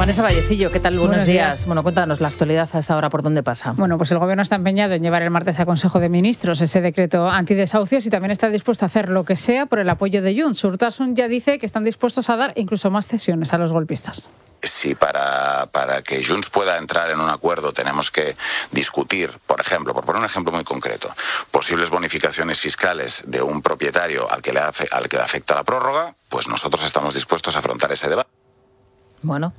Vanessa Vallecillo, ¿qué tal? Buenos días. días. Bueno, cuéntanos la actualidad a esta hora, ¿por dónde pasa? Bueno, pues el Gobierno está empeñado en llevar el martes a Consejo de Ministros ese decreto antidesahucios y también está dispuesto a hacer lo que sea por el apoyo de Junts. Urtasun ya dice que están dispuestos a dar incluso más cesiones a los golpistas. Si para que Junts pueda entrar en un acuerdo tenemos que discutir, por ejemplo, por poner un ejemplo muy concreto, posibles bonificaciones fiscales de un propietario al que le afecta la prórroga, pues nosotros estamos dispuestos a afrontar ese debate. Bueno.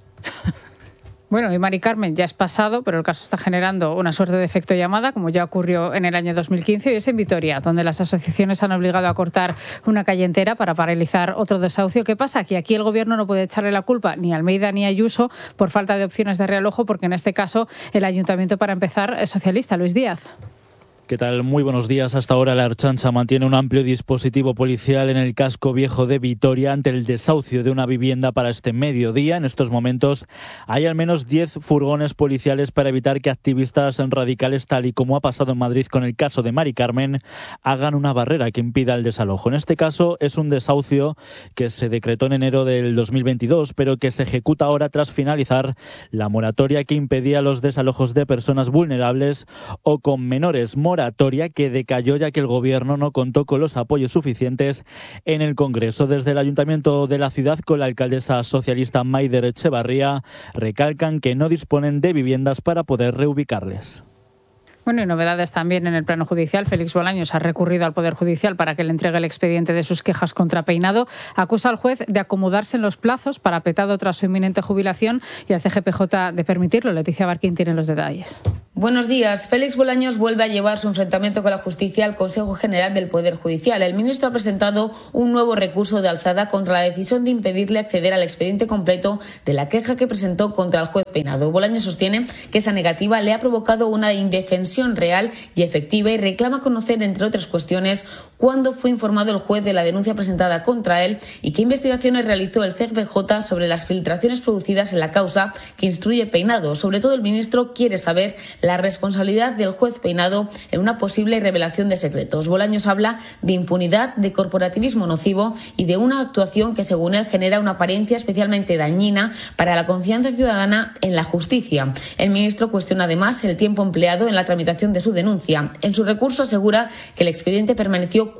Bueno, y Mari Carmen ya es pasado, pero el caso está generando una suerte de efecto llamada, como ya ocurrió en el año 2015, y es en Vitoria, donde las asociaciones han obligado a cortar una calle entera para paralizar otro desahucio. ¿Qué pasa? Que aquí el Gobierno no puede echarle la culpa ni a Almeida ni a Ayuso por falta de opciones de realojo, porque en este caso el Ayuntamiento, para empezar, es socialista. Luis Díaz. ¿Qué tal? Muy buenos días. Hasta ahora la Ertzaintza mantiene un amplio dispositivo policial en el casco viejo de Vitoria ante el desahucio de una vivienda para este mediodía. En estos momentos hay al menos 10 furgones policiales para evitar que activistas radicales, tal y como ha pasado en Madrid con el caso de Mari Carmen, hagan una barrera que impida el desalojo. En este caso es un desahucio que se decretó en enero del 2022, pero que se ejecuta ahora tras finalizar la moratoria que impedía los desalojos de personas vulnerables o con menores. Moratoria que decayó ya que el Gobierno no contó con los apoyos suficientes en el Congreso. Desde el Ayuntamiento de la ciudad, con la alcaldesa socialista Maider Etxebarria, recalcan que no disponen de viviendas para poder reubicarles. Bueno, y novedades también en el plano judicial. Félix Bolaños ha recurrido al Poder Judicial para que le entregue el expediente de sus quejas contra Peinado. Acusa al juez de acomodarse en los plazos para Petado tras su inminente jubilación y al CGPJ de permitirlo. Leticia Barquín tiene los detalles. Buenos días. Félix Bolaños vuelve a llevar su enfrentamiento con la justicia al Consejo General del Poder Judicial. El ministro ha presentado un nuevo recurso de alzada contra la decisión de impedirle acceder al expediente completo de la queja que presentó contra el juez Peinado. Bolaños sostiene que esa negativa le ha provocado una indefensión real y efectiva y reclama conocer, entre otras cuestiones, cuándo fue informado el juez de la denuncia presentada contra él y qué investigaciones realizó el CGPJ sobre las filtraciones producidas en la causa que instruye Peinado. Sobre todo, el ministro quiere saber la responsabilidad del juez Peinado en una posible revelación de secretos. Bolaños habla de impunidad, de corporativismo nocivo y de una actuación que, según él, genera una apariencia especialmente dañina para la confianza ciudadana en la justicia. El ministro cuestiona además el tiempo empleado en la tramitación de su denuncia. En su recurso asegura que el expediente permaneció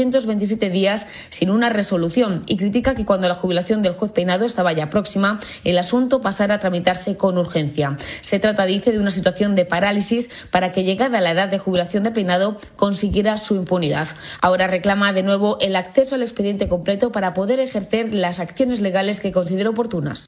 427 días sin una resolución y critica que cuando la jubilación del juez Peinado estaba ya próxima, el asunto pasara a tramitarse con urgencia. Se trata, dice, de una situación de parálisis para que, llegada a la edad de jubilación de Peinado, consiguiera su impunidad. Ahora reclama de nuevo el acceso al expediente completo para poder ejercer las acciones legales que considere oportunas.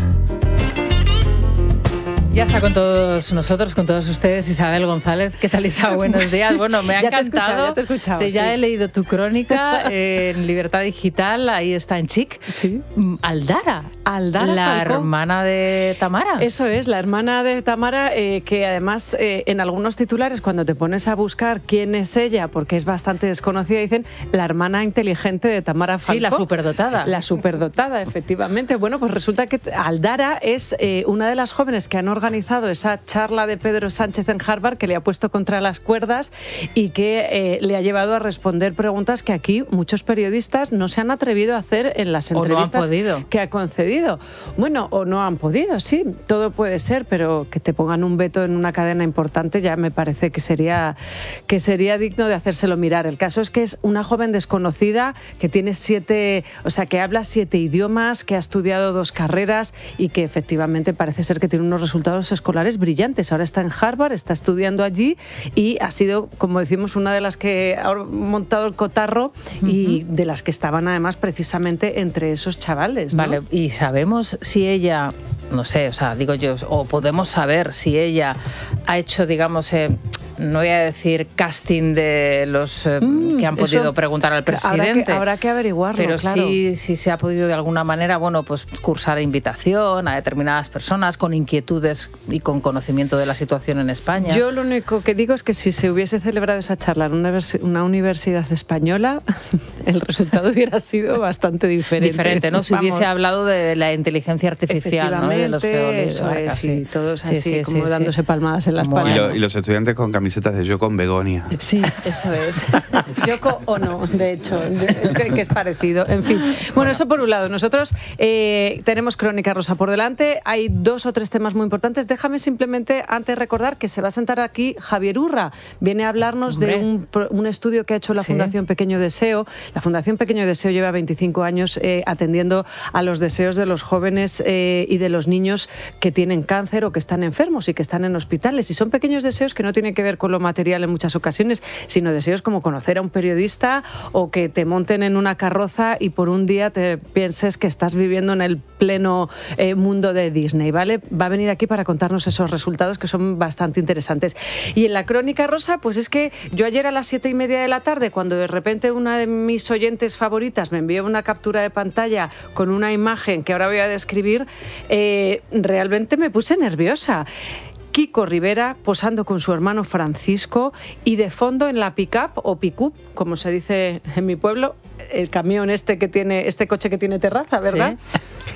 Ya está con todos nosotros, con todos ustedes, Isabel González. ¿Qué tal, Isa? Buenos días. Bueno, me ha encantado. Ya te he escuchado. Ya he leído tu crónica en Libertad Digital, ahí está en Chic. Sí. Aldara. Aldara La Falcó. hermana de Tamara. Eso es, la hermana de Tamara, que además en algunos titulares, cuando te pones a buscar quién es ella, porque es bastante desconocida, dicen la hermana inteligente de Tamara Falcó. Sí, la superdotada. La superdotada, efectivamente. Bueno, pues resulta que Aldara es una de las jóvenes que han organizado esa charla de Pedro Sánchez en Harvard, que le ha puesto contra las cuerdas y que le ha llevado a responder preguntas que aquí muchos periodistas no se han atrevido a hacer en las entrevistas que ha concedido. Bueno, o no han podido, sí, todo puede ser, pero que te pongan un veto en una cadena importante ya me parece que sería digno de hacérselo mirar. El caso es que es una joven desconocida que tiene que habla 7 idiomas, que ha estudiado 2 carreras y que efectivamente parece ser que tiene unos resultados escolares brillantes. Ahora está en Harvard, está estudiando allí y ha sido, como decimos, una de las que ha montado el cotarro y de las que estaban además precisamente entre esos chavales, ¿no? Vale, y sabemos si ella, no sé, o sea, digo yo, o podemos saber si ella ha hecho, digamos, no voy a decir casting de los que han podido preguntar al presidente. Habrá que averiguarlo, pero claro. sí se ha podido de alguna manera, bueno, pues cursar invitación a determinadas personas con inquietudes y con conocimiento de la situación en España. Yo lo único que digo es que si se hubiese celebrado esa charla en una universidad española, el resultado hubiera sido bastante diferente. ¿No? Si hubiese hablado de la inteligencia artificial, ¿no? De los geólogos. Eso es, sí, todos así, como dándose palmadas en la espalda. Y los estudiantes con camisetas de Yo con Begonia. Sí, eso es. Yoko o no, de hecho, que es parecido. En fin. Bueno, eso por un lado. Nosotros tenemos Crónica Rosa por delante. Hay 2 o 3 temas muy importantes. Déjame simplemente antes recordar que se va a sentar aquí Javier Urra. Viene a hablarnos de un estudio que ha hecho la Fundación Pequeño Deseo. La Fundación Pequeño Deseo lleva 25 años atendiendo a los deseos de los jóvenes y de los niños que tienen cáncer o que están enfermos y que están en hospitales. Y son pequeños deseos que no tienen que ver con lo material en muchas ocasiones, sino deseos como conocer a un periodista o que te monten en una carroza y por un día te pienses que estás viviendo en el pleno mundo de Disney, ¿vale? Va a venir aquí para contarnos esos resultados que son bastante interesantes. Y en la Crónica Rosa, pues es que yo ayer a las 7:30 de la tarde, cuando de repente una de mis oyentes favoritas me envió una captura de pantalla con una imagen que ahora voy a describir, realmente me puse nerviosa. Kiko Rivera posando con su hermano Francisco y de fondo en la pick-up o pick-up, como se dice en mi pueblo, el camión este coche que tiene terraza, ¿verdad? Sí.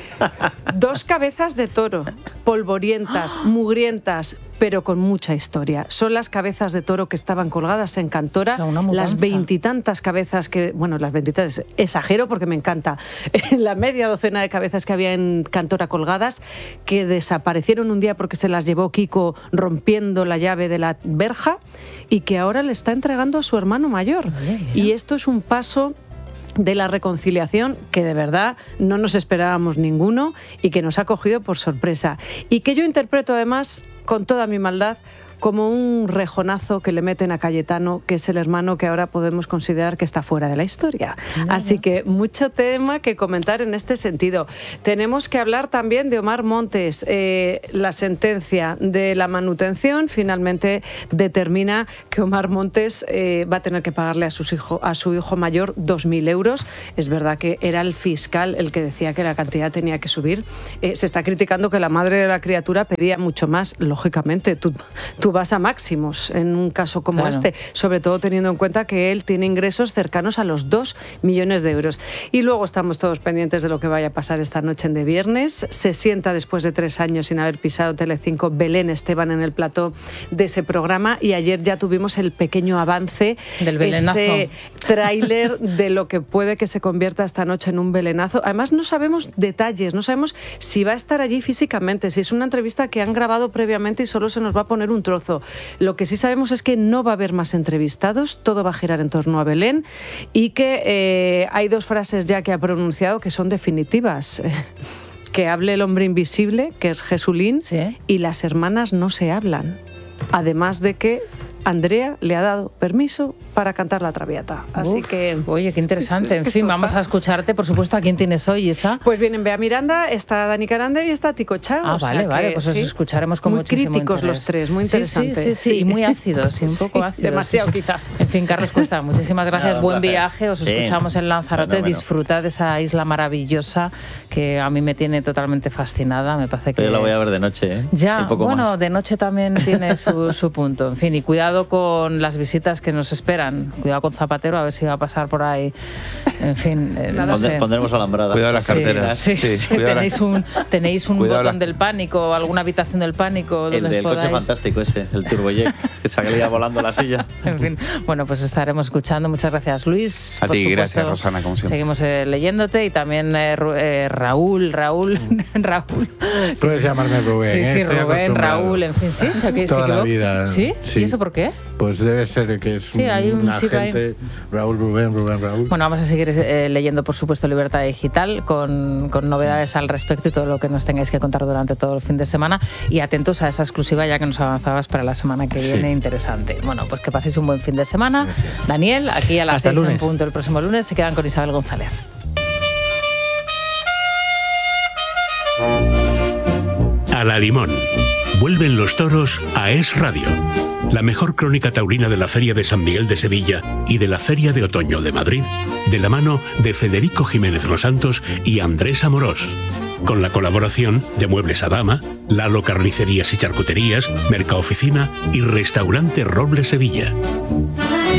2 cabezas de toro, polvorientas, mugrientas, pero con mucha historia. Son las cabezas de toro que estaban colgadas en Cantora, o sea, las 20 y tantas cabezas que, bueno, las 20 y tantas, exagero porque me encanta, la media docena de cabezas que había en Cantora colgadas, que desaparecieron un día porque se las llevó Kiko rompiendo la llave de la verja y que ahora le está entregando a su hermano mayor. Y esto es un paso de la reconciliación que de verdad no nos esperábamos ninguno y que nos ha cogido por sorpresa. Y que yo interpreto además, con toda mi maldad, como un rejonazo que le meten a Cayetano, que es el hermano que ahora podemos considerar que está fuera de la historia. Así que mucho tema que comentar en este sentido. Tenemos que hablar también de Omar Montes. La sentencia de la manutención finalmente determina que Omar Montes va a tener que pagarle a su hijo mayor 2.000 euros. Es verdad que era el fiscal el que decía que la cantidad tenía que subir. Se está criticando que la madre de la criatura pedía mucho más. Lógicamente, tú vas a máximos en un caso como este, sobre todo teniendo en cuenta que él tiene ingresos cercanos a los 2 millones de euros. Y luego estamos todos pendientes de lo que vaya a pasar esta noche en De Viernes. Se sienta después de 3 años sin haber pisado Telecinco Belén Esteban en el plató de ese programa y ayer ya tuvimos el pequeño avance del belenazo, ese tráiler de lo que puede que se convierta esta noche en un belenazo. Además no sabemos detalles, no sabemos si va a estar allí físicamente, si es una entrevista que han grabado previamente y solo se nos va a poner un trozo. Lo que sí sabemos es que no va a haber más entrevistados, todo va a girar en torno a Belén y que hay 2 frases ya que ha pronunciado que son definitivas. Que hable el hombre invisible, que es Jesulín, y las hermanas no se hablan. Además de que Andrea le ha dado permiso para cantar la Traviata. Así que... Oye, qué interesante. En fin, vamos a escucharte, por supuesto. ¿A quién tienes hoy, Isa? Pues vienen Bea Miranda, está Dani Carande y está Tico Chao. Ah, vale, vale. Pues os escucharemos con muchísimo críticos interés. Los 3, muy interesantes. Sí, y muy ácidos, y un poco ácidos. Demasiado, quizá. En fin, Carlos Cuesta, muchísimas gracias. Buen viaje. Os escuchamos en Lanzarote. Disfrutad de esa isla maravillosa que a mí me tiene totalmente fascinada. Me parece que... Yo la voy a ver de noche, ¿eh? Ya, bueno, más. De noche también tiene su punto. En fin, y cuidado con las visitas que nos esperan. Cuidado con Zapatero, a ver si va a pasar por ahí. En fin, no sé. Pondremos alambrada. Cuidado las carteras. Sí. Tenéis un botón del pánico, alguna habitación del pánico. El del coche fantástico ese, el Turbojet, que salía volando la silla. En fin, bueno, pues estaremos escuchando. Muchas gracias, Luis. A ti, gracias, Rosana, como siempre. Seguimos leyéndote y también Raúl. Puedes llamarme Rubén. Sí, Rubén, Raúl, en fin, sí. Toda la vida. ¿Sí? ¿Y eso por qué? Pues debe ser que es hay un chico agente, Raúl. Raúl. Bueno, vamos a seguir leyendo, por supuesto, Libertad Digital con novedades al respecto y todo lo que nos tengáis que contar durante todo el fin de semana. Y atentos a esa exclusiva ya que nos avanzabas para la semana que viene, interesante. Bueno, pues que paséis un buen fin de semana. Gracias. Daniel, aquí a las 6 en punto el próximo lunes. Se quedan con Isabel González. A la Limón. Vuelven los toros a Es Radio. La mejor crónica taurina de la Feria de San Miguel de Sevilla y de la Feria de Otoño de Madrid, de la mano de Federico Jiménez Los Santos y Andrés Amorós. Con la colaboración de Muebles Adama, Lalo Carnicerías y Charcuterías, Mercaoficina y Restaurante Roble Sevilla.